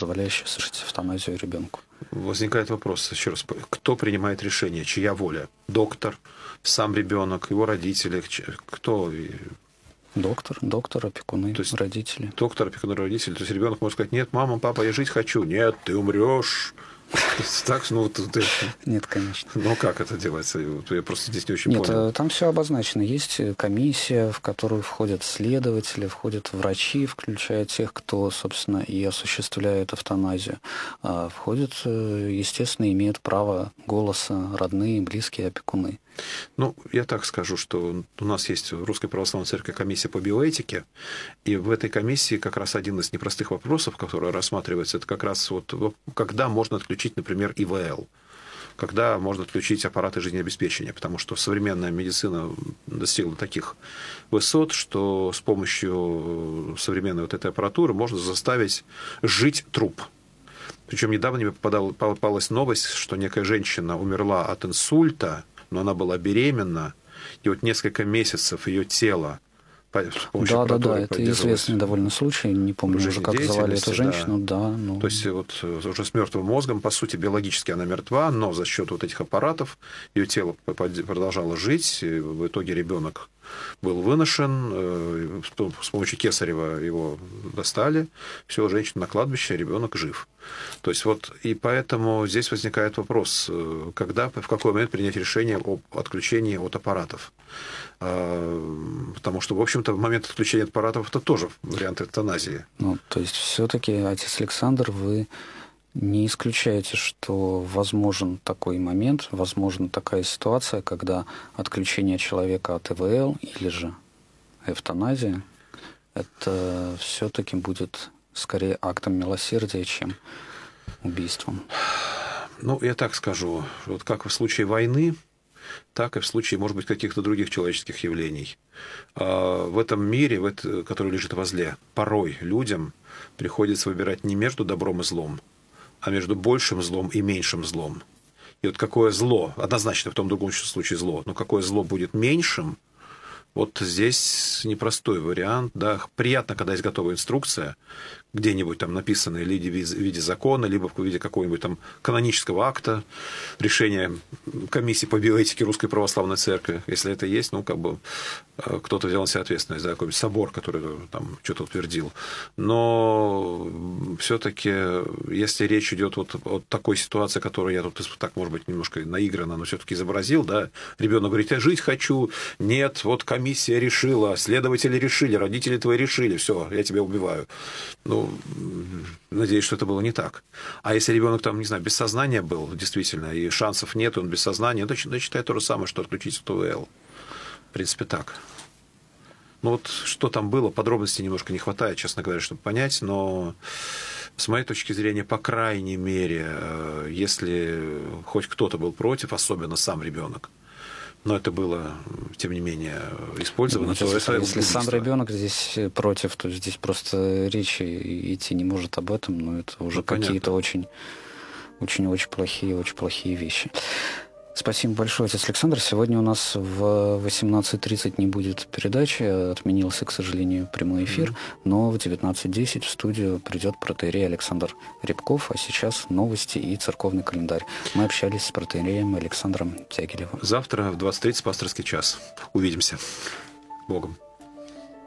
позволяющая совершить эвтаназию ребенку. Возникает вопрос, еще раз, кто принимает решение, чья воля? Доктор, сам ребенок, его родители, кто? Доктор, опекуны, то есть, родители. Доктор, опекуны, родители. То есть ребенок может сказать: нет, мама, папа, я жить хочу. Нет, ты умрешь. Так, Нет, конечно. Ну, как это делается? Я просто здесь не очень понял. Нет, там все обозначено. Есть комиссия, в которую входят следователи, входят врачи, включая тех, кто, собственно, и осуществляет эвтаназию. Входят, естественно, имеют право голоса родные, близкие, опекуны. Ну, я так скажу, что у нас есть в Русской Православной Церкви комиссия по биоэтике, и в этой комиссии как раз один из непростых вопросов, который рассматривается, это как раз вот когда можно отключить, например, ИВЛ, когда можно отключить аппараты жизнеобеспечения, потому что современная медицина достигла таких высот, что с помощью современной вот этой аппаратуры можно заставить жить труп. Причем недавно мне попалась новость, что некая женщина умерла от инсульта, но она была беременна, и вот несколько месяцев ее тело с помощью аппаратуры это известный довольно случай, не помню уже, как звали эту женщину. Да. То есть вот уже с мертвым мозгом, по сути, биологически она мертва, но за счет вот этих аппаратов ее тело продолжало жить, и в итоге ребенок был выношен, с помощью кесарева его достали, все, женщина на кладбище, ребенок жив. То есть вот, и поэтому здесь возникает вопрос, когда, в какой момент принять решение об отключении от аппаратов. Потому что, в общем-то, в момент отключения от аппаратов это тоже вариант эвтаназии. То есть все-таки, отец Александр, вы не исключаете, что возможен такой момент, возможна такая ситуация, когда отключение человека от ИВЛ или же эвтаназия, это все-таки будет скорее актом милосердия, чем убийством. Ну, я так скажу, вот как в случае войны, так и в случае, может быть, каких-то других человеческих явлений. В этом мире, который лежит возле, порой людям приходится выбирать не между добром и злом, а между большим злом и меньшим злом. И вот какое зло, однозначно в том другом случае зло, но какое зло будет меньшим, вот здесь непростой вариант. Да. Приятно, когда есть готовая инструкция, где-нибудь там написанная в виде закона, либо в виде какого-нибудь там канонического акта, решения комиссии по биоэтике Русской Православной Церкви. Если это есть, кто-то взял на себя ответственность, какой-нибудь собор, который там что-то утвердил. Но все-таки, если речь идет о такой ситуации, которую я тут так, может быть, немножко наигранно, но все-таки изобразил, да, ребенок говорит: я жить хочу, нет, вот комиссия решила, следователи решили, родители твои решили, все, я тебя убиваю. Надеюсь, что это было не так. А если ребенок там, не знаю, без сознания был, действительно, и шансов нет, он без сознания, то считаю то же самое, что отключить от ИВЛ. В принципе, так. Что там было, подробностей немножко не хватает, честно говоря, чтобы понять, но с моей точки зрения, по крайней мере, если хоть кто-то был против, особенно сам ребенок, но это было, тем не менее, использовано. Если сам ребенок здесь против, то здесь просто речи идти не может об этом, но это уже какие-то очень плохие вещи. Спасибо большое, отец Александр. Сегодня у нас в 18:30 не будет передачи, отменился, к сожалению, прямой эфир, но в 19:10 в студию придет протоиерей Александр Рябков, а сейчас новости и церковный календарь. Мы общались с протоиереем Александром Тягилевым. Завтра в 20:30 пасторский час. Увидимся. Богом.